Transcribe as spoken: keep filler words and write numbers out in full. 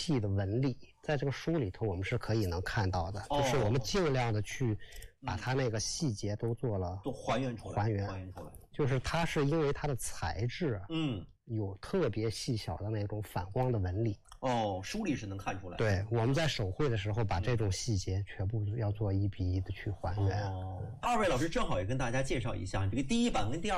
细的纹理，在这个书里头我们是可以能看到的， 哦、 就是我们尽量的去把它那个细节都做了， 都还原出来， 还原还原出来。 就是它是因为它的材质， 嗯， 有特别细小的那种反光的纹理。 哦，书里是能看出来。 对，我们在手绘的时候，把这种细节全部要做一比一的去还原。 哦，二位老师正好也跟大家介绍一下这个第一版跟第二